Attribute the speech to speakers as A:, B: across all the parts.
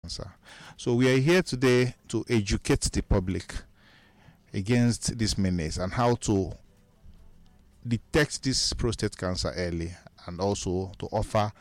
A: cancer. So we are here today to educate the public against this menace and how to detect this prostate cancer early, and also to offer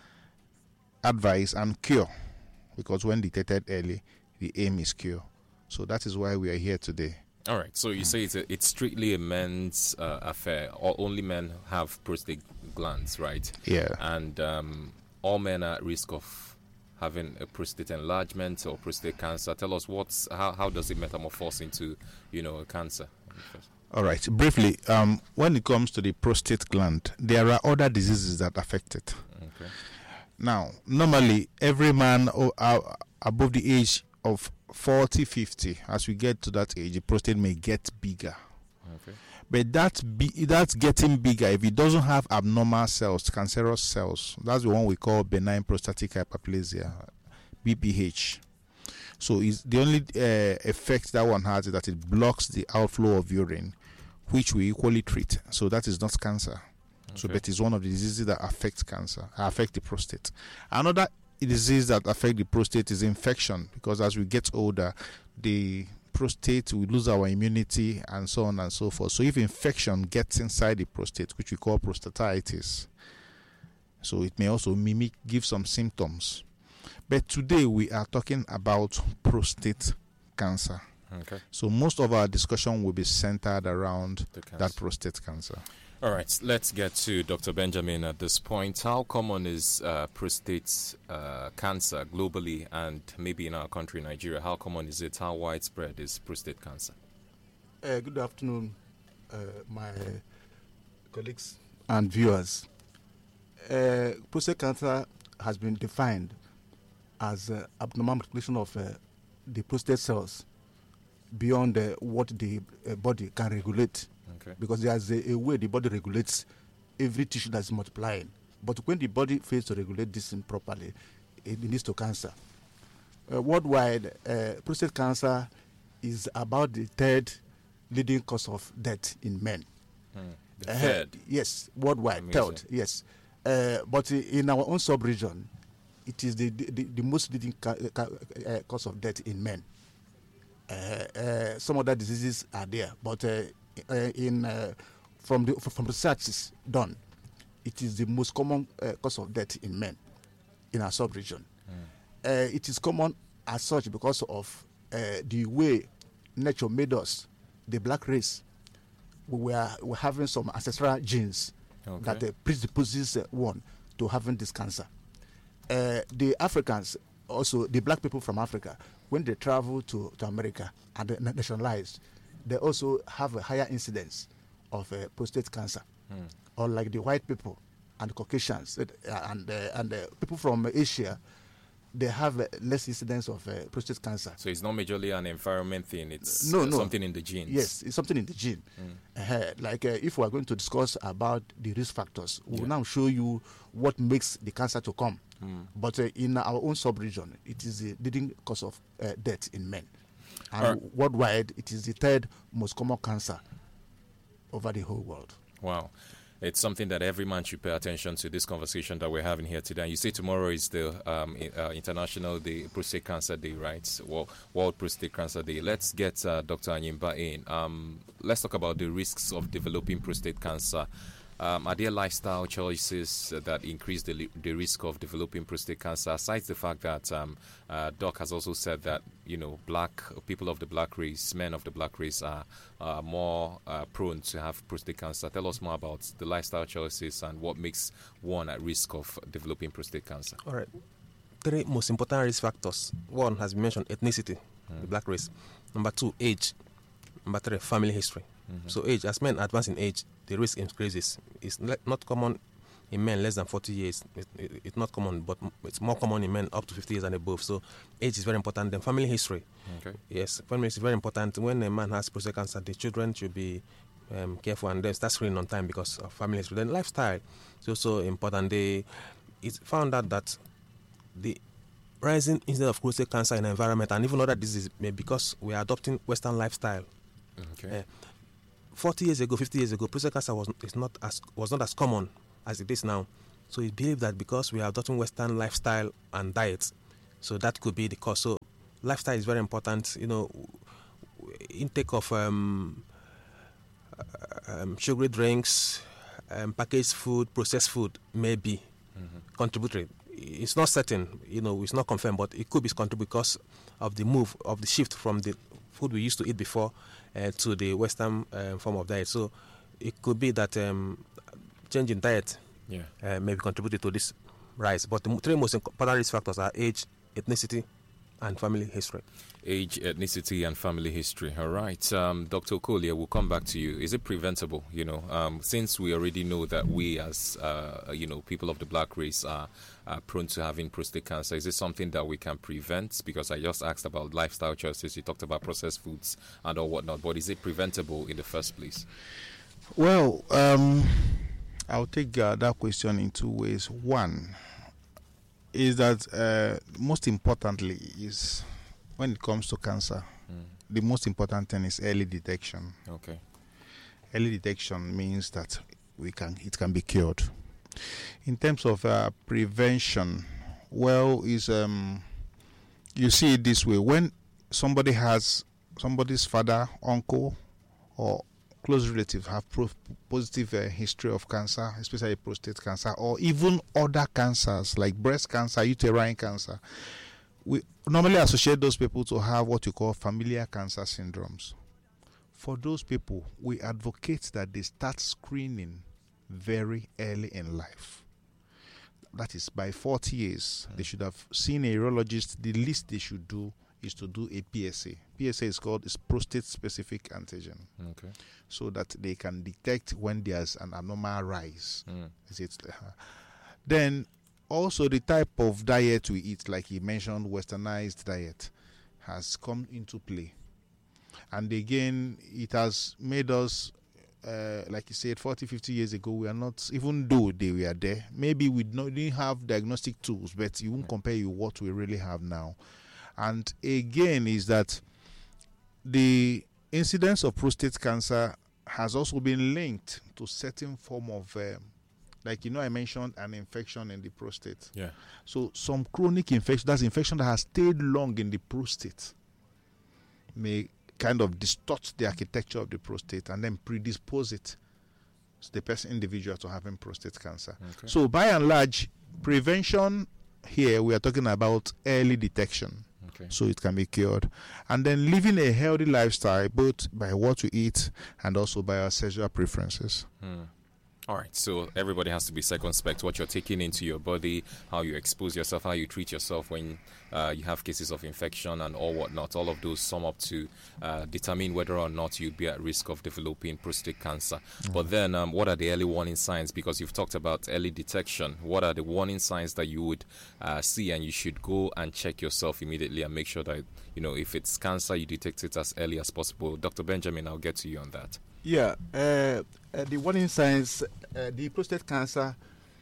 A: advice and cure, because when detected early, the aim is cure. So that is why we are here today.
B: All right. So you say it's strictly a men's affair. Only men have prostate glands, right?
A: Yeah.
B: And all men are at risk of having a prostate enlargement or prostate cancer. Tell us how does it metamorphose into a cancer?
A: All right. Briefly, when it comes to the prostate gland, there are other diseases that affect it.
B: Okay.
A: Now, normally, every man above the age of 40, 50, as we get to that age, the prostate may get bigger.
B: Okay.
A: But that's getting bigger if it doesn't have abnormal cells, cancerous cells. That's the one we call benign prostatic hyperplasia, BPH. So the only effect that one has is that it blocks the outflow of urine, which we equally treat. So that is not cancer. Okay. So, but it's one of the diseases that affect the prostate. Another disease that affect the prostate is infection, because as we get older, the prostate, we lose our immunity and so on and so forth. So if infection gets inside the prostate, which we call prostatitis, so it may also give some symptoms. But today we are talking about prostate cancer.
B: Okay.
A: So most of our discussion will be centered around that prostate cancer.
B: All right, let's get to Dr. Benjamin at this point. How common is prostate cancer globally, and maybe in our country, Nigeria? How common is it? How widespread is prostate cancer?
C: Good afternoon, my colleagues and viewers. Prostate cancer has been defined as abnormal multiplication of the prostate cells beyond what the body can regulate.
B: Okay.
C: Because there's a way the body regulates every tissue that's multiplying. But when the body fails to regulate this properly, it leads to cancer. Worldwide, prostate cancer is about the third leading cause of death in men.
B: The third?
C: Yes, worldwide,
B: Amazing.
C: third, yes. But in our own sub-region, it is the most leading cause of death in men. Some other diseases are there, but from researches done, it is the most common cause of death in men in our sub-region. It is common as such because of the way nature made us, the black race. We were having some ancestral genes that predisposes one to having this cancer. The Africans, also the black people from Africa, when they travel to America and they nationalize, they also have a higher incidence of prostate cancer. Unlike the white people and Caucasians and people from Asia, they have less incidence of prostate cancer.
B: So it's not majorly an environment thing, it's
C: no.
B: something in the genes.
C: Yes, it's something in the gene. If we are going to discuss about the risk factors, we'll now show you what makes the cancer to come. But in our own sub-region, it is the leading cause of death in men. And worldwide, it is the third most common cancer over the whole world.
B: Wow. It's something that every man should pay attention to, this conversation that we're having here today. And you say tomorrow is the International Day, Prostate Cancer Day, right? World Prostate Cancer Day. Let's get Dr. Anyimba in. Let's talk about the risks of developing prostate cancer. Are there lifestyle choices that increase the risk of developing prostate cancer? Aside the fact that Doc has also said that black people of the black race, men of the black race, are more prone to have prostate cancer. Tell us more about the lifestyle choices and what makes one at risk of developing prostate cancer.
D: All right, 3 most important risk factors. 1 has been mentioned: ethnicity, the black race. Number 2, age. Number 3, family history. So age, as men advance in age, the risk increases. It's not common in men less than 40 years. It's not common, but it's more common in men up to 50 years and above. So age is very important. Then family history.
B: Okay.
D: Yes, family is very important. When a man has prostate cancer, the children should be careful and then start screening on time because of family history. Then lifestyle is also important. It's found out that the rising incidence of prostate cancer in the environment and even other diseases may because we are adopting Western lifestyle.
B: Okay.
D: 40 years ago, 50 years ago, prostate cancer was not as common as it is now. So we believe that because we are adopting Western lifestyle and diet, So that could be the cause. So lifestyle is very important. Intake of sugary drinks, packaged food, processed food may be contributory. It's not certain, it's not confirmed, but it could be contributory because of the move, of the shift from the food we used to eat before to the Western form of diet. So it could be that change in diet may be contributed to this rise. But the three most important risk factors are age, ethnicity, and family history.
B: Age, ethnicity, and family history. All right. Dr. Okolie, we'll come back to you. Is it preventable? Since we already know that we as, people of the black race are prone to having prostate cancer, is it something that we can prevent? Because I just asked about lifestyle choices. You talked about processed foods and all whatnot. But is it preventable in the first place?
A: Well, I'll take that question in two ways. One is that most importantly is when it comes to cancer, the most important thing is early detection.
B: Okay.
A: Early detection means that it can be cured. In terms of prevention, is you see it this way: when somebody's father, uncle, or close relatives have positive history of cancer, especially prostate cancer, or even other cancers like breast cancer, uterine cancer, we normally associate those people to have what you call familiar cancer syndromes. For those people, we advocate that they start screening very early in life. That is, by 40 years, they should have seen a urologist. The least they should do is to do a PSA. PSA is prostate-specific antigen.
B: Okay.
A: So that they can detect when there's an abnormal rise. Then also the type of diet we eat, like he mentioned, westernized diet, has come into play. And again, it has made us, like you said, 40, 50 years ago, we are not, even though they were there, maybe we didn't have diagnostic tools, but you won't compare with what we really have now. And again, is that the incidence of prostate cancer has also been linked to certain form of, I mentioned an infection in the prostate.
B: Yeah.
A: So some chronic infection, that's infection that has stayed long in the prostate, may kind of distort the architecture of the prostate and then predispose it, the individual to having prostate cancer.
B: Okay.
A: So by and large, prevention here, we are talking about early detection.
B: Okay.
A: So it can be cured. And then living a healthy lifestyle, both by what we eat and also by our sexual preferences.
B: All right, so everybody has to be circumspect what you're taking into your body, how you expose yourself, how you treat yourself when you have cases of infection and all whatnot. All of those sum up to determine whether or not you'd be at risk of developing prostate cancer. But then what are the early warning signs? Because you've talked about early detection. What are the warning signs that you would see, and you should go and check yourself immediately and make sure that, if it's cancer, you detect it as early as possible? Dr. Benjamin, I'll get to you on that.
C: Yeah, the warning signs, the prostate cancer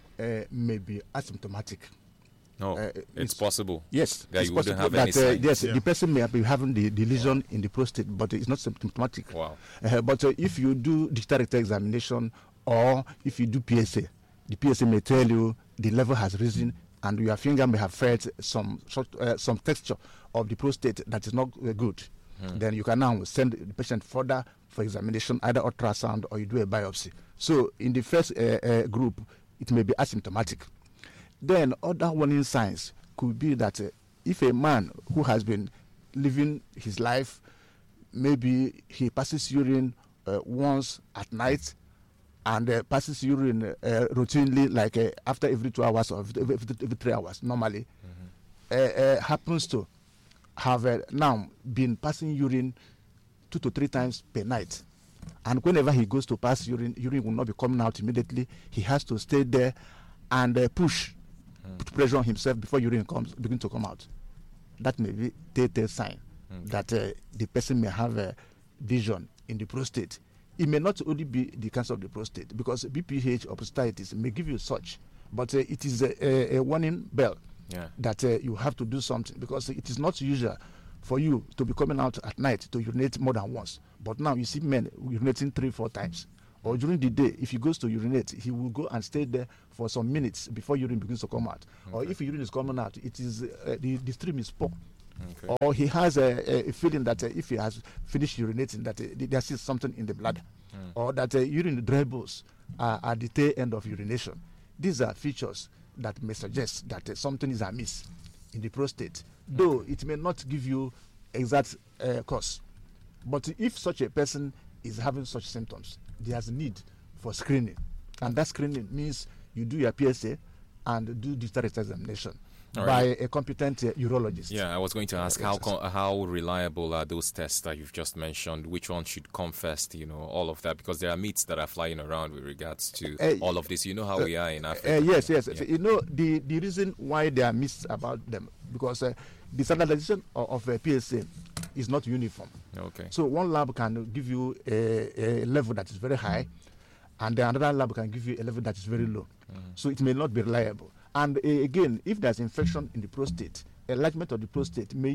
C: may be asymptomatic.
B: No, it's possible.
C: Yes,
B: that
C: it's
B: you wouldn't
C: possible
B: have any signs.
C: yes, the person may be having the lesion in the prostate, but it's not symptomatic.
B: Wow.
C: But if you do digital rectal examination or if you do PSA, the PSA may tell you the level has risen and your finger may have felt some texture of the prostate that is not good. Then you can now send the patient further for examination, either ultrasound or you do a biopsy. So in the first group, it may be asymptomatic. Then other warning signs could be that if a man who has been living his life, maybe he passes urine once at night and passes urine routinely, like after every 2 hours or every 3 hours normally, happens to have now been passing urine 2 to 3 times per night. And whenever he goes to pass urine will not be coming out immediately. He has to stay there and put pressure on himself before urine begin to come out. That may be telltale sign that the person may have a lesion in the prostate. It may not only be the cancer of the prostate, because BPH or prostatitis may give you such, but it is a warning bell that you have to do something, because it is not usual for you to be coming out at night to urinate more than once. But now you see men urinating 3-4 times Or during the day, if he goes to urinate, he will go and stay there for some minutes before urine begins to come out. Or if urine is coming out, it is the stream is poor. Or he has a feeling that if he has finished urinating, that there is something in the bladder, or that urine dry bowels are at the tail end of urination. These are features that may suggest that something is amiss in the prostate, though it may not give you exact cause. But if such a person is having such symptoms, there's a need for screening, and that screening means you do your PSA and do digital examination by a competent urologist.
B: Yeah, I was going to ask how reliable are those tests that you've just mentioned? Which one should come first? All of that, because there are myths that are flying around with regards to all of this. You know how we are in Africa.
C: Yes. Yeah. The reason why there are myths about them, because the standardization of PSA is not uniform.
B: Okay.
C: So one lab can give you a level that is very high, and then another lab can give you a level that is very low. So it may not be reliable. And again, if there's infection in the prostate, enlargement of the prostate may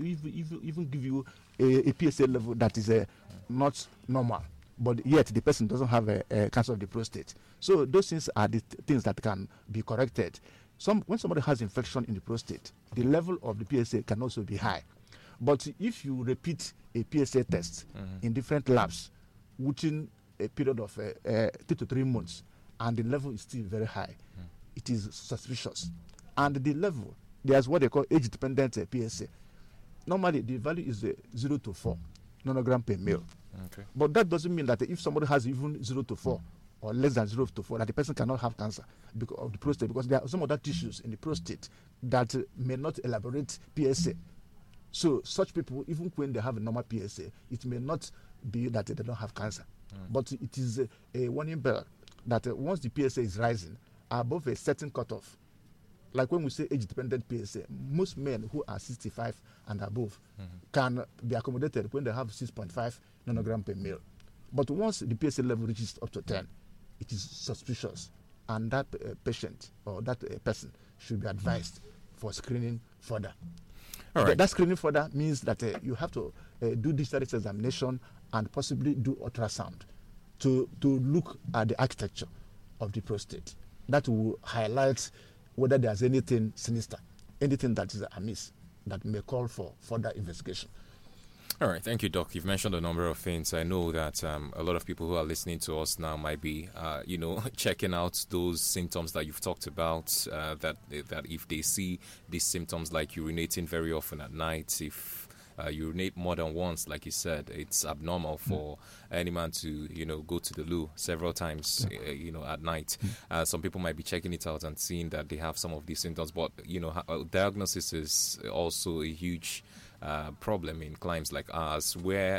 C: even give you a PSA level that is not normal, but yet the person doesn't have a cancer of the prostate. So those things are the things that can be corrected. When somebody has infection in the prostate, the level of the PSA can also be high. But if you repeat a PSA test in different labs within a period of 2 to 3 months, and the level is still very high, it is suspicious. And the level, there's what they call age-dependent PSA. Normally, the value is 0 to 4 nanogram per ml.
B: Okay.
C: But that doesn't mean that if somebody has even 0 to 4 or less than 0 to 4, that the person cannot have cancer because of the prostate, because there are some other tissues in the prostate that may not elaborate PSA. So such people, even when they have a normal PSA, it may not be that they don't have cancer. But it is a warning bell that once the PSA is rising above a certain cutoff, like when we say age-dependent PSA, most men who are 65 and above can be accommodated when they have 6.5 nanogram per ml. But once the PSA level reaches up to 10, it is suspicious, and that patient or that person should be advised for screening further.
B: All right.
C: That screening further means that you have to do digital examination and possibly do ultrasound to look at the architecture of the prostate. That will highlight whether there's anything sinister, anything that is amiss that may call for further investigation.
B: All right, thank you, Doc. You've mentioned a number of things. I know that a lot of people who are listening to us now might be, checking out those symptoms that you've talked about. That if they see these symptoms like urinating very often at night, if urinate more than once, like you said, it's abnormal for any man to, go to the loo several times, at night. Some people might be checking it out and seeing that they have some of these symptoms, but, diagnosis is also a huge problem in climes like ours, where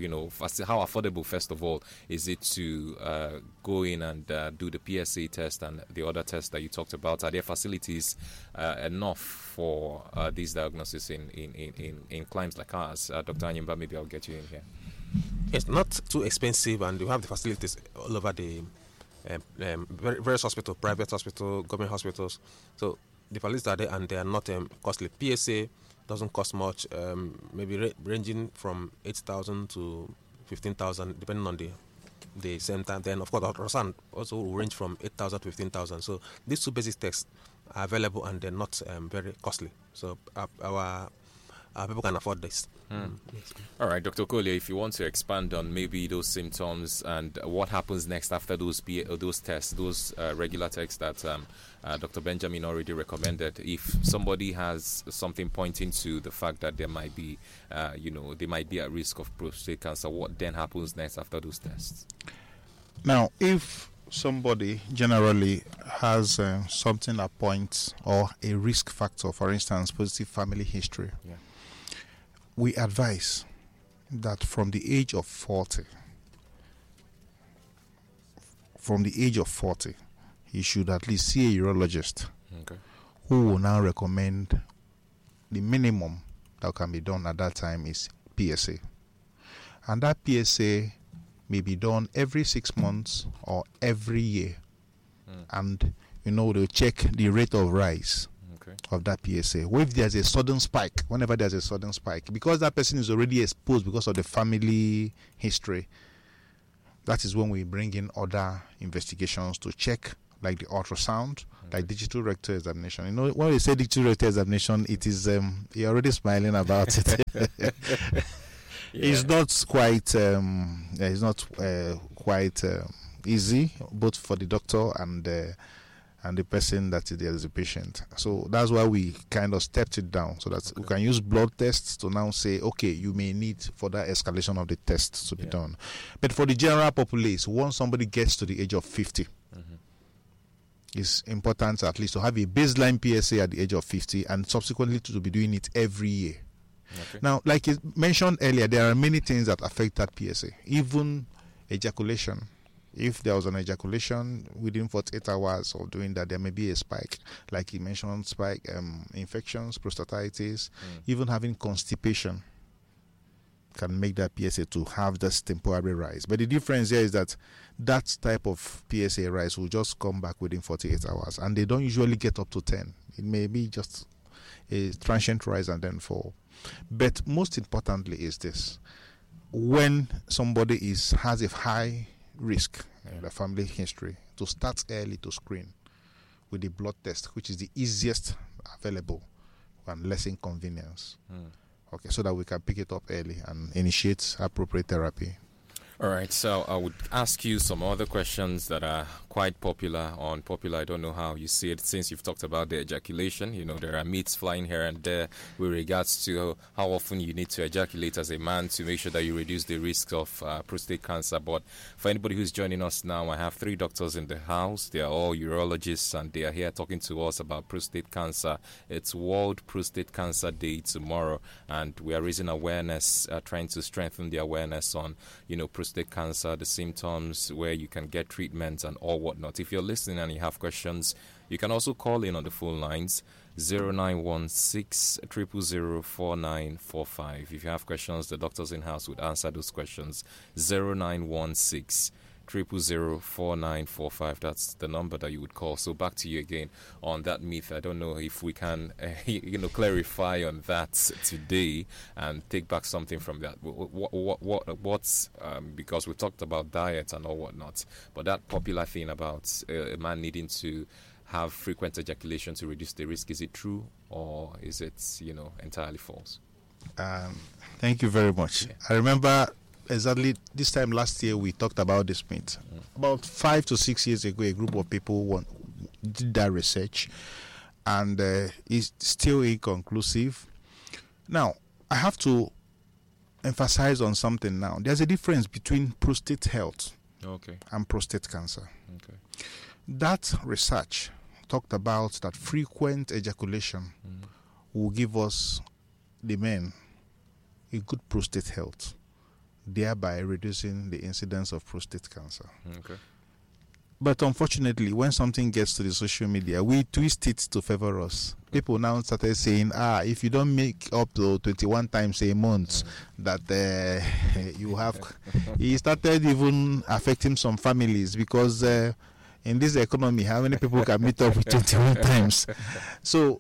B: how affordable, first of all, is it to go in and do the PSA test and the other tests that you talked about? Are there facilities enough for these diagnoses in climes like ours? Dr. Anyimba, maybe I'll get you in here.
D: It's not too expensive, and you have the facilities all over the various hospitals, private hospital, government hospitals. So the facilities are there, and they are not costly. PSA doesn't cost much, maybe ranging from 8,000 to 15,000, depending on the center. Then, of course, ultrasound also will range from 8,000 to 15,000. So these two basic tests are available, and they're not very costly. So our people can afford this. Yes.
B: All right, Dr. Okolie, if you want to expand on maybe those symptoms and what happens next after those tests, those regular tests that Dr. Benjamin already recommended, if somebody has something pointing to the fact that there might be, they might be at risk of prostate cancer, what then happens next after those tests?
A: Now, if somebody generally has something that points or a risk factor, for instance, positive family history, we advise that from the age of 40, he should at least see a urologist who will now recommend the minimum that can be done at that time is PSA. And that PSA may be done every 6 months or every year. And, they'll check the rate of rise of that PSA. If there's a sudden spike, whenever there's a sudden spike, because that person is already exposed because of the family history, That is when we bring in other investigations to check, like the ultrasound, like digital rectal examination. You know, when we say digital rectal examination, it is you're already smiling about it. It's not quite easy, both for the doctor and the person that is the patient. So that's why we kind of stepped it down, so that we can use blood tests to now say, okay, you may need further escalation of the tests to be done. But for the general populace, once somebody gets to the age of 50, it's important at least to have a baseline PSA at the age of 50 and subsequently to be doing it every year.
B: Okay.
A: Now, like you mentioned earlier, there are many things that affect that PSA, even ejaculation. If there was an ejaculation within 48 hours of doing that, there may be a spike. Like you mentioned, spike, infections, prostatitis, even having constipation can make that PSA to have this temporary rise. But the difference here is that that type of PSA rise will just come back within 48 hours, and they don't usually get up to 10. It may be just a transient rise and then fall. But most importantly is this: when somebody has a high risk in the family history, to start early to screen with the blood test, which is the easiest available and less inconvenience. Okay, so that we can pick it up early and initiate appropriate therapy.
B: All right, so I would ask you some other questions that are quite popular. I don't know how you see it, since you've talked about the ejaculation. You know, there are myths flying here and there with regards to how often you need to ejaculate as a man to make sure that you reduce the risk of prostate cancer. But for anybody who's joining us now, I have 3 doctors in the house. They are all urologists, and they are here talking to us about prostate cancer. It's World Prostate Cancer Day tomorrow, and we are raising awareness, trying to strengthen the awareness on, prostate cancer, the symptoms, where you can get treatment and all whatnot. If you're listening and you have questions, you can also call in on the phone lines 0916 000 4945. If you have questions, the doctors in-house would answer those questions. 0916 000 4945. That's the number that you would call. So back to you again on that myth. I don't know if we can clarify on that today and take back something from that. What's because we talked about diet and all whatnot, but that popular thing about a man needing to have frequent ejaculation to reduce the risk, is it true, or is it entirely false?
A: Thank you very much. I remember exactly this time last year we talked about this myth. About 5 to 6 years ago, a group of people did that research, and it's still inconclusive. Now, I have to emphasize on something now. There's a difference between prostate health and prostate cancer. That research talked about that frequent ejaculation will give us, the men, a good prostate health, thereby reducing the incidence of prostate cancer. But unfortunately, when something gets to the social media, we twist it to favor us. People now started saying, if you don't make up to 21 times a month, that you have... It started even affecting some families, because in this economy, how many people can meet up with 21 times? So,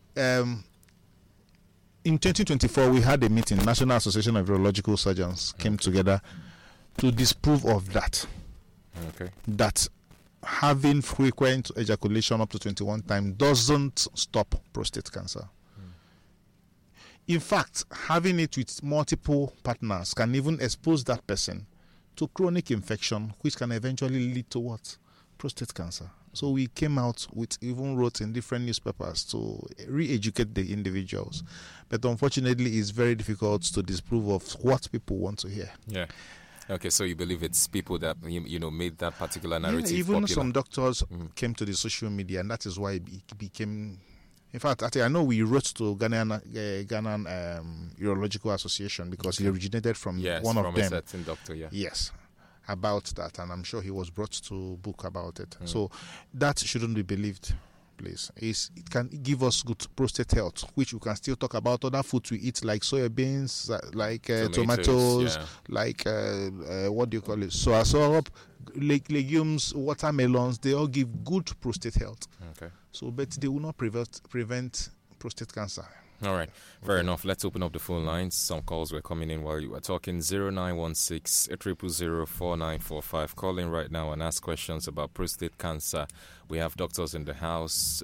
A: in 2024, we had a meeting. National Association of Urological Surgeons came together to disprove of that. That having frequent ejaculation up to 21 times doesn't stop prostate cancer. In fact, having it with multiple partners can even expose that person to chronic infection, which can eventually lead to what? Prostate cancer. So we came out with, even wrote in different newspapers to re-educate the individuals. But unfortunately, it's very difficult to disprove of what people want to hear.
B: Yeah. Okay, so you believe it's people that, made that particular narrative
A: even
B: popular.
A: Some doctors came to the social media, and that is why it became... In fact, I know we wrote to Ghanaian Urological Association, because he originated from one of them.
B: Yes, from a certain doctor,
A: Yes, about that, and I'm sure he was brought to book about it. So that shouldn't be believed, please. It can give us good prostate health, which we can still talk about other foods we eat, like soya beans, like tomatoes, like what do you call it, soya syrup, legumes, watermelons. They all give good prostate health. So, but they will not prevent prostate cancer.
B: All right, fair enough. Let's open up the phone lines. Some calls were coming in while you were talking. 0916 000 4945. Call in right now and ask questions about prostate cancer. We have doctors in the house.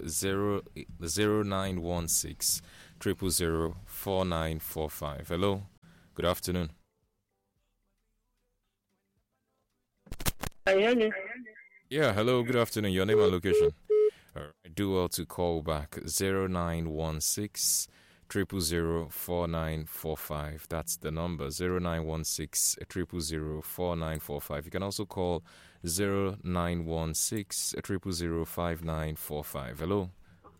B: 0916 000 4945. Hello, good afternoon.
E: Can you hear me?
B: Yeah, hello, good afternoon. Your name and location. All right, do well to call back 0916 000 4945. That's the number 0916 000 4945. You can also call 0916 000 5945. Hello.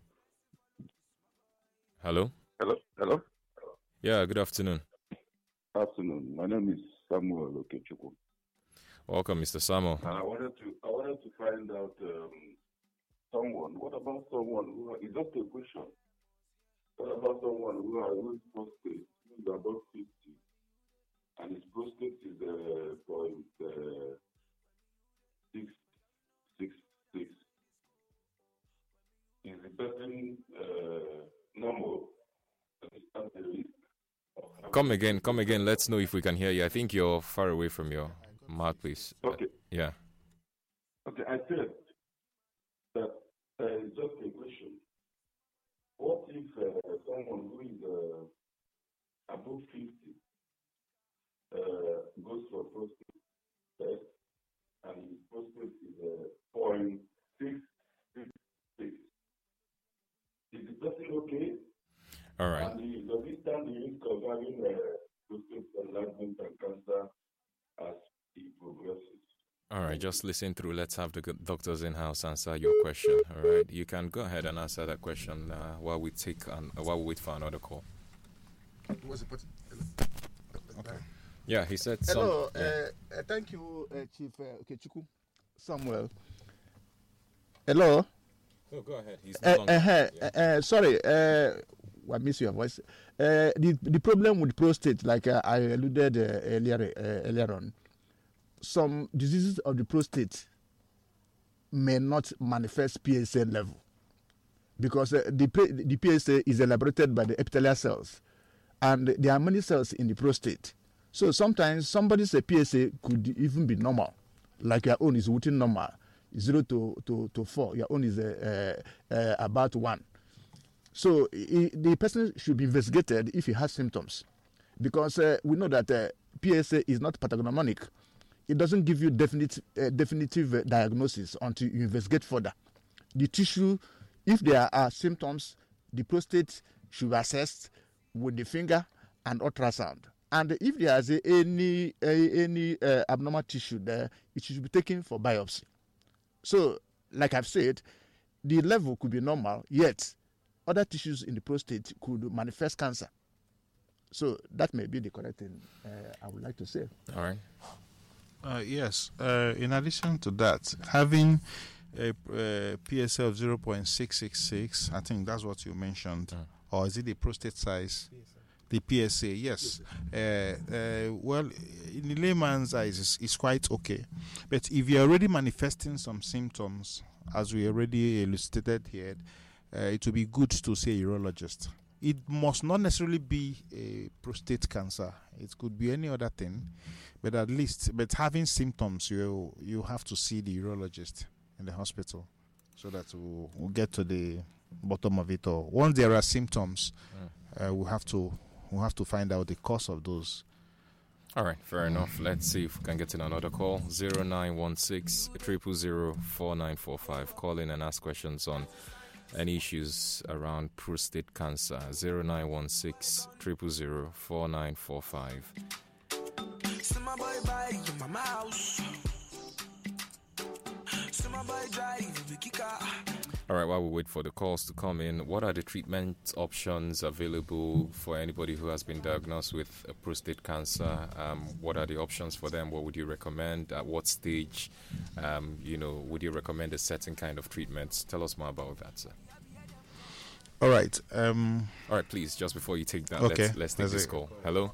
B: Hello.
F: Hello.
B: Yeah, good afternoon.
F: Afternoon. My name is Samuel Okechukwu.
B: Welcome, Mr. Samuel.
F: I wanted to find out someone. What about someone who is just a question? What about someone who has prostate, who is above 50, and his prostate is 0.666? Is the person normal?
B: Come again. Let's know if we can hear you. I think you're far away from your mic, please.
F: Okay.
B: Yeah.
F: Okay, I said that just a question. What if someone who is above 50 goes for prostate test and his prostate is 0.666? Is the person okay?
B: All right.
F: And does it stand the risk of having prostate enlargement and cancer as he progresses?
B: All right, just listen through. Let's have the doctors in-house answer your question. All right, you can go ahead and answer that question while we wait for another call.
C: What's the button?
A: Okay.
B: Yeah, he said.
C: Hello. Thank you, Chief Okechukwu Samuel. Hello.
B: Oh, go ahead. He's no longer.
C: Sorry. I miss your voice. The problem with prostate, like I alluded earlier on, some diseases of the prostate may not manifest PSA level because the PSA is elaborated by the epithelial cells, and there are many cells in the prostate. So sometimes somebody's PSA could even be normal, like your own is within normal, 0 to 4. Your own is about 1. So the person should be investigated if he has symptoms, because we know that PSA is not pathognomonic. It doesn't give you definitive diagnosis until you investigate further. The tissue, if there are symptoms, the prostate should be assessed with the finger and ultrasound. And if there is any abnormal tissue there, it should be taken for biopsy. So, like I've said, the level could be normal, yet other tissues in the prostate could manifest cancer. So that may be the correct thing I would like to say.
B: All right.
A: Yes. In addition to that, having a PSA of 0.666, I think that's what you mentioned, or is it the prostate size? The PSA, yes. Well, in the layman's eyes, it's quite okay. But if you're already manifesting some symptoms, as we already elucidated here, it would be good to see a urologist. It must not necessarily be a prostate cancer. It could be any other thing, but but having symptoms, you have to see the urologist in the hospital, so that we'll get to the bottom of it all. Once there are symptoms, we'll have to find out the cause of those.
B: All right, fair enough. Let's see if we can get in another call. 0916 000 4945. Call in and ask questions on any issues around prostate cancer. 0916 000 4945. All right, while we wait for the calls to come in, what are the treatment options available for anybody who has been diagnosed with prostate cancer? What are the options for them? What would you recommend? At what stage? Would you recommend a certain kind of treatment? Tell us more about that, sir.
A: All right.
B: All right, please, just before you take that,
A: okay.
B: let's take this call. Hello?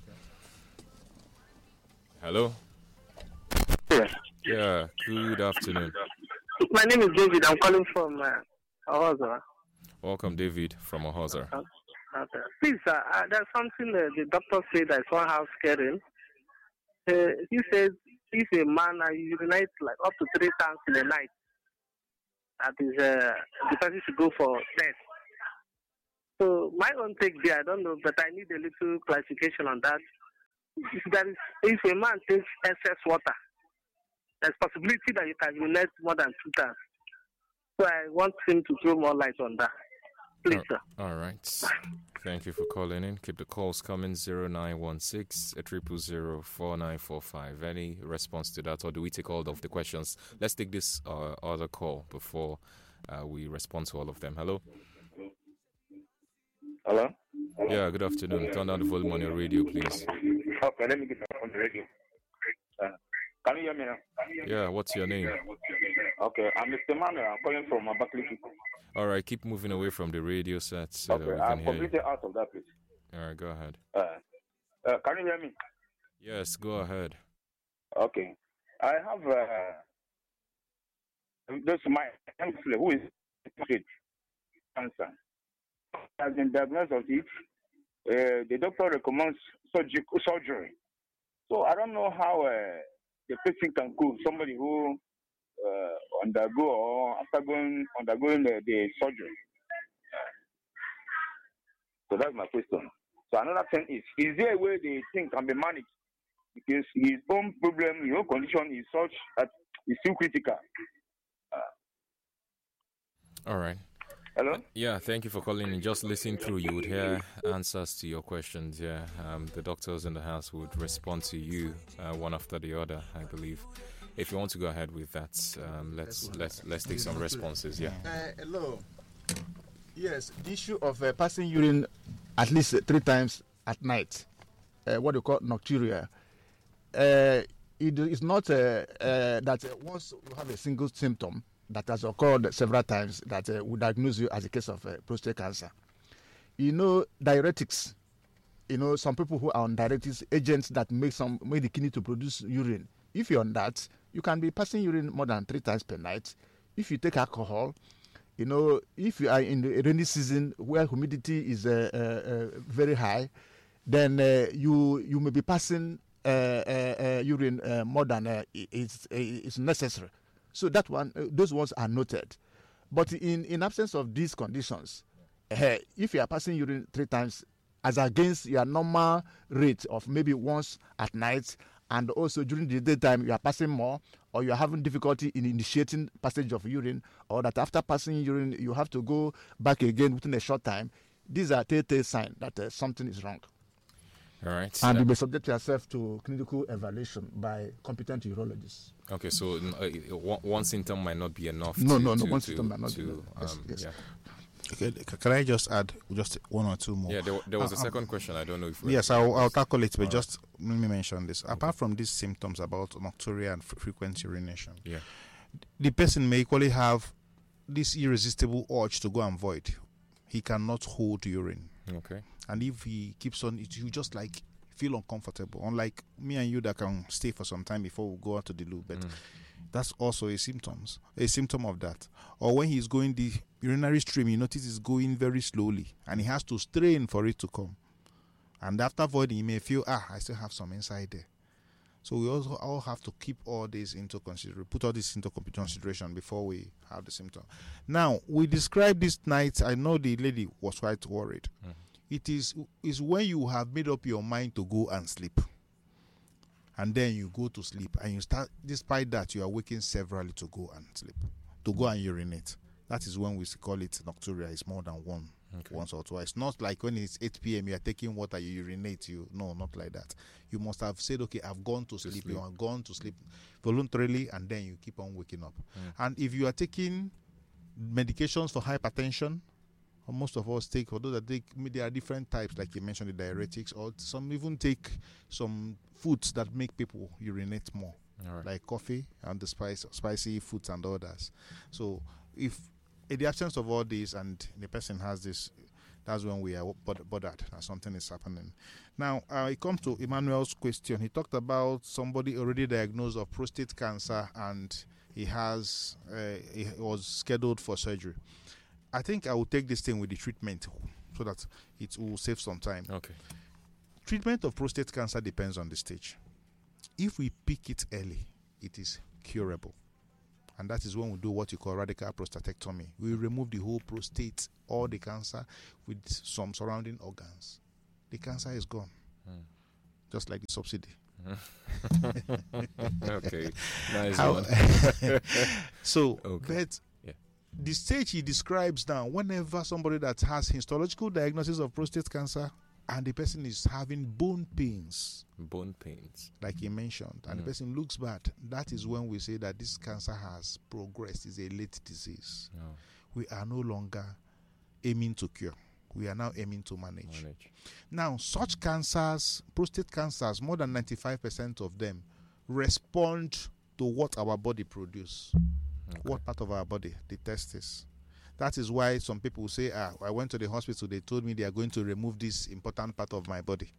B: Hello?
E: Yes.
B: Yeah, good afternoon.
E: My name is David. I'm calling from Ohoza.
B: Welcome, David, from Ohoza.
E: Okay. Please, there's something the doctor said that somehow scaring. He says if a man urinates like up to 3 times in a night, that is the person should go for test. So my own take there, I don't know, but I need a little clarification on that. If a man takes excess water, there's possibility that you can urinate more than 2 times. So I want him to throw more light on that. Please, sir.
B: All right. Thank you for calling in. Keep the calls coming. 0916 000 4945. Any response to that, or do we take all of the questions? Let's take this other call before we respond to all of them. Hello?
G: Hello?
B: Yeah, good afternoon. Turn down the volume on your radio, please.
G: Okay, let me get on the radio. Can you hear me now?
B: Yeah, what's your name?
G: Okay, I'm Mr. Manuel. I'm calling from Abakaliki.
B: All right, keep moving away from the radio set so that we
G: Okay,
B: can
G: I'm
B: hear you.
G: completely out of that place.
B: All right, go ahead.
G: Can you hear me?
B: Yes, go ahead.
G: Okay. I have this my uncle who is with cancer. Has been diagnosed of it. The doctor recommends surgery. So I don't know how the person can cope. Somebody who undergo or after undergoing the surgery. So that's my question. So another thing is there a way the thing can be managed? Because his own problem, his own condition is such that it's still critical.
B: All right.
G: Hello?
B: Yeah, thank you for calling in. Just listen through, you would hear answers to your questions. Yeah, the doctors in the house would respond to you one after the other, I believe. If you want to go ahead with that, let's take some responses. Yeah.
C: Hello. Yes, the issue of passing urine at least 3 times at night, what you call nocturia. It is not that once you have a single symptom that has occurred several times that would diagnose you as a case of prostate cancer. Diuretics. Some people who are on diuretics, agents that make the kidney to produce urine. If you're on that, you can be passing urine more than 3 times per night. If you take alcohol, if you are in the rainy season where humidity is very high, then you may be passing urine more than is necessary. So that one, those ones are noted. But in absence of these conditions, if you are passing urine 3 times as against your normal rate of maybe once at night, and also during the daytime you are passing more, or you are having difficulty in initiating passage of urine, or that after passing urine you have to go back again within a short time, these are telltale signs that something is wrong.
B: All right.
C: And you may subject yourself to clinical evaluation by competent urologists.
B: Okay, so one symptom might not be enough.
C: One symptom might not be enough. Yes.
B: Yeah.
A: Okay, can I just add just 1 or 2 more?
B: Yeah, there was a second question. I don't know if...
A: Yes, I'll tackle it, but just let me mention this. Apart from these symptoms about nocturia and frequent urination, the person may equally have this irresistible urge to go and void. He cannot hold urine.
B: Okay.
A: And if he keeps on, you just like feel uncomfortable. Unlike me and you that can stay for some time before we go out to the loo, but that's also a symptom of that. Or when he's going, the urinary stream, you notice is going very slowly, and he has to strain for it to come. And after voiding, he may feel, I still have some inside there. So we also all have to keep all this into consideration, put all this into consideration before we have the symptom. Now, we described this night. I know the lady was quite worried. It is when you have made up your mind to go and sleep, and then you go to sleep, and you start, despite that, you are waking severally to go and sleep, to go and urinate. That is when we call it nocturia. It's more than once or twice. Not like when it's 8 p.m. you are taking water, you urinate. No, not like that. You must have said, okay, I've gone to sleep. You have gone to sleep voluntarily, and then you keep on waking up. And if you are taking medications for hypertension, or most of us take, although that there are different types, like you mentioned, the diuretics, or some even take some foods that make people urinate more, like coffee and the spicy foods and others. So if in the absence of all this and the person has this, that's when we are bothered that something is happening. Now, it comes to Emmanuel's question. He talked about somebody already diagnosed of prostate cancer, and he was scheduled for surgery. I think I will take this thing with the treatment so that it will save some time.
B: Okay.
A: Treatment of prostate cancer depends on the stage. If we pick it early, it is curable. And that is when we do what you call radical prostatectomy. We remove the whole prostate or the cancer with some surrounding organs. The cancer is gone. Just like the subsidy.
B: Okay. Nice
A: How-
B: one.
A: So,
B: Okay.
A: but
B: Yeah.
A: the stage he describes now, whenever somebody that has histological diagnosis of prostate cancer and the person is having bone pains,
B: Bone pains.
A: like he mentioned, and the person looks bad, that is when we say that this cancer has progressed, is a late disease.
B: Oh,
A: We are no longer aiming to cure. We are now aiming to manage. Now, such cancers, prostate cancers, more than 95% of them respond to what our body produces.
B: Okay.
A: What part of our body? The testes. That is why some people say, I went to the hospital, they told me they are going to remove this important part of my body.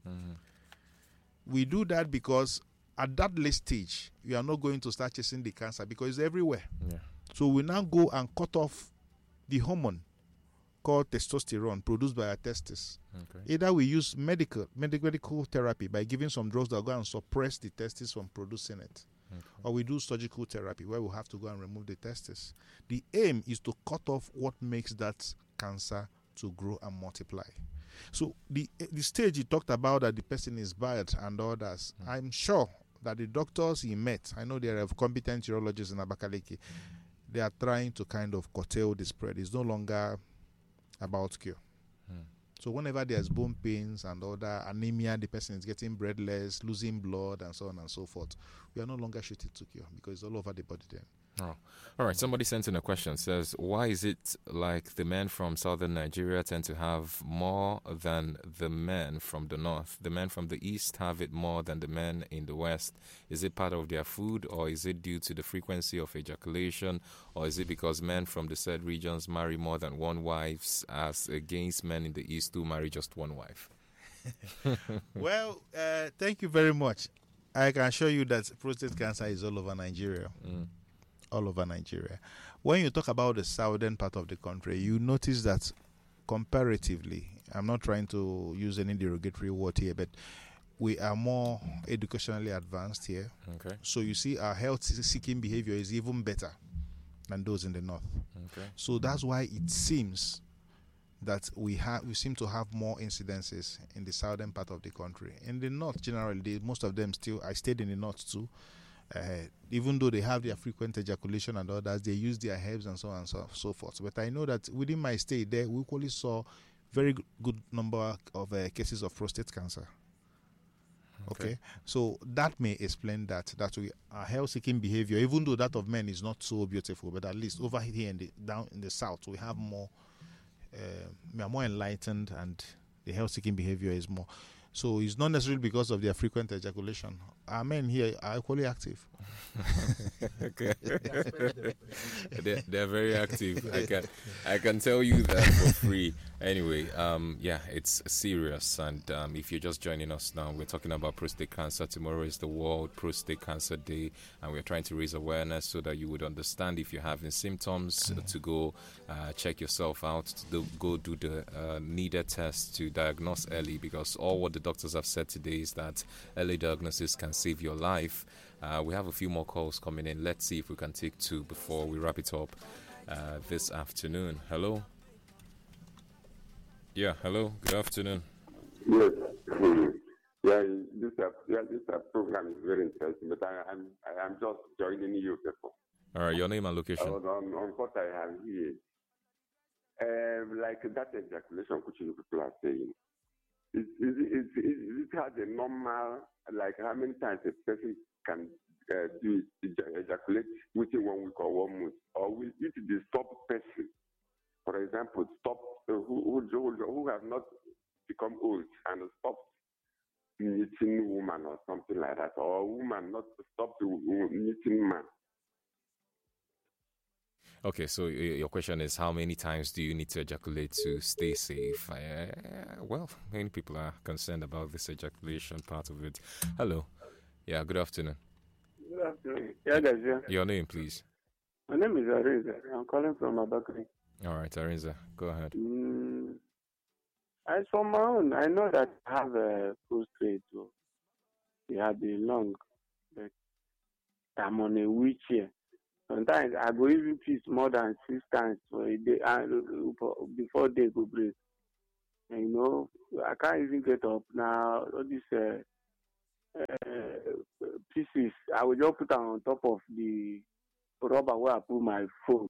A: We do that because at that late stage, you are not going to start chasing the cancer because it's everywhere.
B: Yeah.
A: So we now go and cut off the hormone called testosterone produced by our testes.
B: Okay.
A: Either we use medical therapy by giving some drugs that go and suppress the testes from producing it, or we do surgical therapy where we have to go and remove the testes. The aim is to cut off what makes that cancer to grow and multiply. So the stage you talked about that the person is bad and others, I'm sure that the doctors he met, I know there are competent urologists in Abakaliki, they are trying to kind of curtail the spread. It's no longer about cure. So whenever there's bone pains and other anemia, the person is getting breathless, losing blood, and so on and so forth, we are no longer shooting to cure because it's all over the body then.
B: Oh. All right. Somebody sent in a question. Says, why is it like the men from southern Nigeria tend to have more than the men from the north? The men from the east have it more than the men in the west. Is it part of their food, or is it due to the frequency of ejaculation, or is it because men from the said regions marry more than one wife, as against men in the east who marry just one wife?
A: Well, thank you very much. I can assure you that prostate cancer is all over Nigeria. All over Nigeria. When you talk about the southern part of the country, you notice that comparatively, I'm not trying to use any derogatory word here, but we are more educationally advanced here.
B: Okay.
A: So you see our health-seeking behavior is even better than those in the north.
B: Okay.
A: So that's why it seems that we seem to have more incidences in the southern part of the country. In the north, generally, most of them still, I stayed in the north too, even though they have their frequent ejaculation and others, they use their herbs and so on and so forth. But I know that within my stay there, we equally saw very good number of cases of prostate cancer. Okay, so that may explain that our health-seeking behavior, even though that of men is not so beautiful, but at least over here down in the south, we have more. We are more enlightened, and the health-seeking behavior is more. So it's not necessarily because of their frequent ejaculation. Our men here are equally active.
B: Okay. They're very active. I can tell you that for free. Anyway, yeah, it's serious. And if you're just joining us now, we're talking about prostate cancer. Tomorrow is the World Prostate Cancer Day, and we're trying to raise awareness so that you would understand if you're having symptoms to go check yourself out, to go do the needed tests to diagnose early, because all what the doctors have said today is that early diagnosis can save your life. We have a few more calls coming in. Let's see if we can take two before we wrap it up this afternoon. Hello? Yeah, hello. Good afternoon.
H: Yes. This program is very interesting, but I am just joining you before.
B: All right, your name and location.
H: On what I have here. Like that ejaculation which you people are saying. It has a normal, like how many times a person can do ejaculate within 1 week or 1 month, or will it the stop person, for example, stop who have not become old and stop meeting woman or something like that, or woman not stop meeting man.
B: Okay, so your question is, how many times do you need to ejaculate to stay safe? Well, many people are concerned about this ejaculation part of it. Hello. Yeah, good afternoon.
I: Good afternoon. Yeah, guys, yeah.
B: Your name, please.
I: My name is Arinza. I'm calling from Abakri.
B: All right, Arinza, go ahead.
I: As for my own, I know that I have a prostate. So it has been long, but I'm on a wheelchair. Sometimes I go even piss more than 6 times for a day before they go break. And, I can't even get up now. All these pieces, I will just put them on top of the rubber where I put my phone.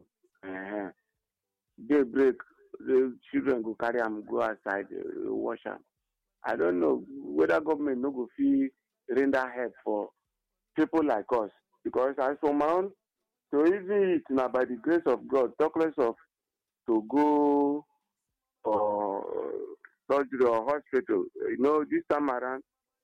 I: They break, the children go carry them, go outside, wash them. I don't know whether government no go feel render help for people like us. Because as for my own, so even it now by the grace of God, talk less of to go or surgery or hospital. This time around,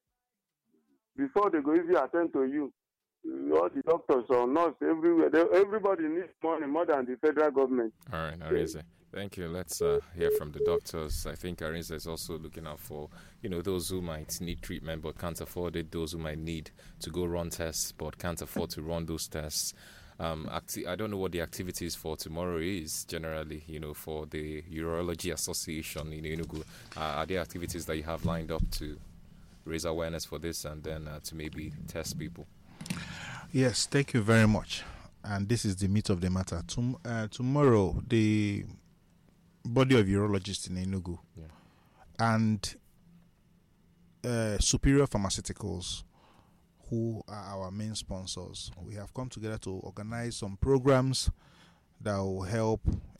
I: before they go even attend to you, all the doctors or nurse everywhere, everybody needs money more than the federal government.
B: All right, Arinze. Thank you. Let's hear from the doctors. I think Arinze is also looking out for, those who might need treatment but can't afford it, those who might need to go run tests but can't afford to run those tests. I don't know what the activities for tomorrow is generally, for the Urology Association in Enugu. Are there activities that you have lined up to raise awareness for this and then to maybe test people?
A: Yes, thank you very much. And this is the meat of the matter. Tomorrow, the body of urologists in Enugu and Superior Pharmaceuticals, who are our main sponsors, we have come together to organize some programs that will help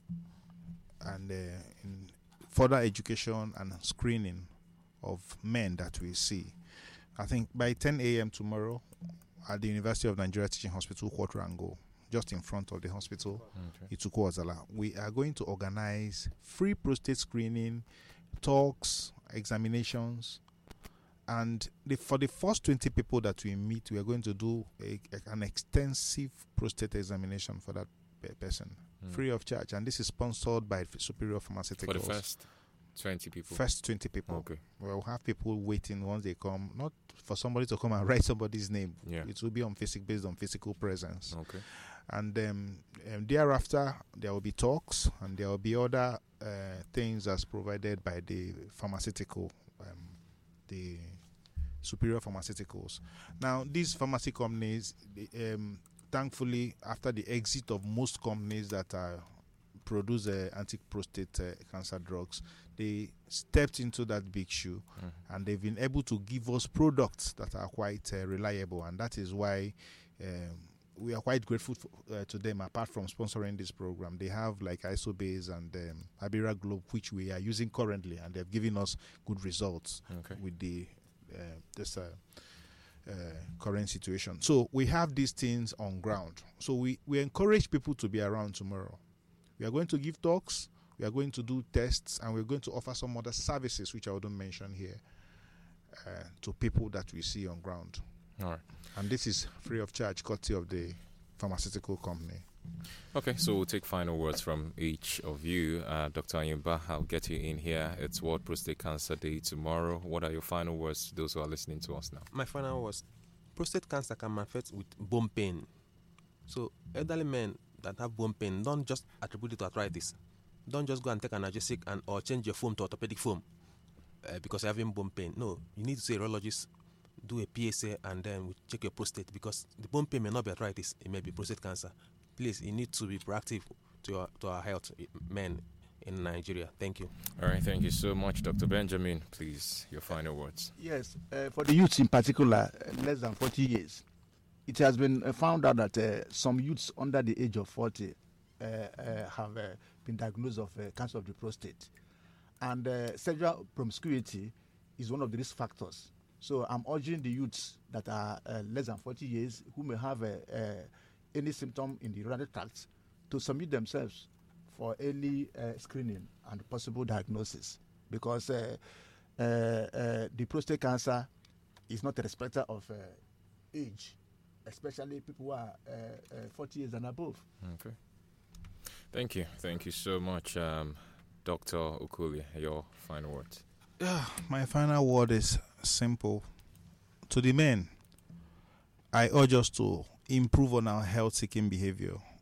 A: and in further education and screening of men that we see. I think by 10 a.m. tomorrow at the University of Nigeria Teaching Hospital, Quadrangle, just in front of the hospital, Ituku Ozala, we are going to organize free prostate screening, talks, examinations, and for the first 20 people that we meet, we are going to do an extensive prostate examination for that person, free of charge. And this is sponsored by Superior Pharmaceuticals.
B: For the first 20 people?
A: First 20 people.
B: Okay.
A: We'll have people waiting once they come, not for somebody to come and write somebody's name.
B: Yeah.
A: It will be based on physical presence.
B: Okay.
A: And thereafter, there will be talks and there will be other things as provided by the pharmaceutical, the Superior Pharmaceuticals. Now, these pharmacy companies, thankfully, after the exit of most companies that produce anti-prostate cancer drugs, they stepped into that big shoe and they've been able to give us products that are quite reliable, and that is why we are quite grateful to them. Apart from sponsoring this program, they have like Isobase and Abira Globe, which we are using currently, and they've given us good results with the this current situation. So we have these things on ground. So we encourage people to be around tomorrow. We are going to give talks, we are going to do tests, and we're going to offer some other services which I wouldn't mention here to people that we see on ground.
B: All right.
A: And this is free of charge, courtesy of the pharmaceutical company.
B: Okay, so we'll take final words from each of you. Dr. Ayumba, I'll get you in here. It's World Prostate Cancer Day tomorrow. What are your final words to those who are listening to us now?
D: My final words: prostate cancer can manifest with bone pain. So elderly men that have bone pain, don't just attribute it to arthritis. Don't just go and take an analgesic or change your foam to orthopedic foam because you're having bone pain. No, you need to see a urologist, do a PSA, and then we check your prostate, because the bone pain may not be arthritis, it may be prostate cancer. Please, you need to be proactive to our health, men in Nigeria. Thank you.
B: All right, thank you so much, Dr. Benjamin. Please, your final words.
C: Yes, for the youths in particular, less than 40 years, it has been found out that some youths under the age of 40 have been diagnosed of cancer of the prostate. And sexual promiscuity is one of the risk factors. So I'm urging the youths that are less than 40 years who may have any symptom in the urinary tract to submit themselves for early screening and possible diagnosis, because the prostate cancer is not a respecter of age, especially people who are 40 years and above.
B: Okay. Thank you. Thank you so much, Dr. Okuli. Your final words.
A: My final word is simple. To the men, I urge us to improve on our health-seeking behavior.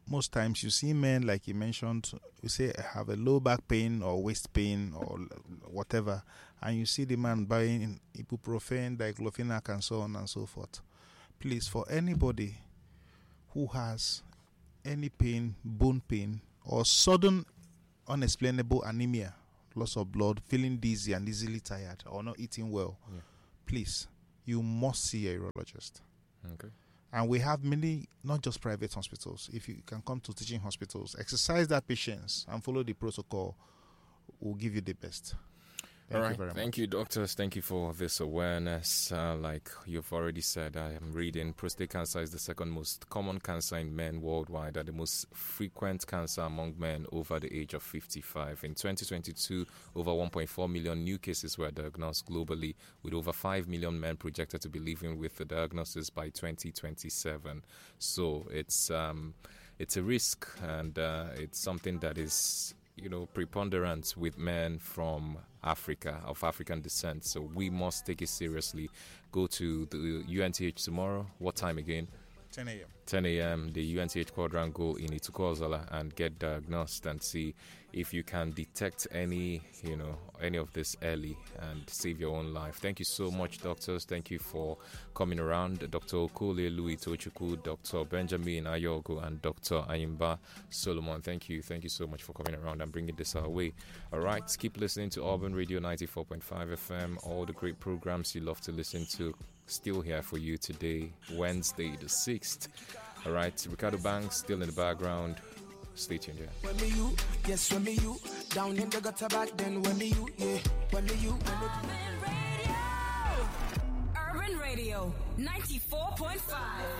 A: most times you see men, like you mentioned, you say have a low back pain or waist pain or whatever, and you see the man buying ibuprofen, diclofenac, and so on and so forth. Please, for anybody who has any pain, bone pain, or sudden unexplainable anemia, loss of blood, feeling dizzy and easily tired, or not eating well, please, you must see a urologist.
B: Okay.
A: And we have many, not just private hospitals. If you can come to teaching hospitals, exercise that patience and follow the protocol, will give you the best. Thank you very much.
B: Thank you, doctors. Thank you for this awareness. Like you've already said, I am reading prostate cancer is the second most common cancer in men worldwide and the most frequent cancer among men over the age of 55. In 2022, over 1.4 million new cases were diagnosed globally, with over 5 million men projected to be living with the diagnosis by 2027. So it's a risk, and it's something that is preponderant with men from Africa, of African descent. So we must take it seriously. Go to the UNTH tomorrow. What time again?
A: 10 a.m.
B: 10 a.m. The UNTH Quadrangle in Itukozala, and get diagnosed and see if you can detect any of this early and save your own life. Thank you so much, doctors. Thank you for coming around. Dr. Okole Louis Tochukwu, Dr. Benjamin Ayogo, and Dr. Ayimba Solomon. Thank you so much for coming around and bringing this our way. All right, keep listening to Urban Radio 94.5 FM. All the great programs you love to listen to, still here for you today, Wednesday the 6th. All right, Ricardo Banks still in the background. Stay tuned, yeah.
J: When me you, yes, when me you, down in the gutter back then, when me you, yeah, when me you, Urban Radio 94.5.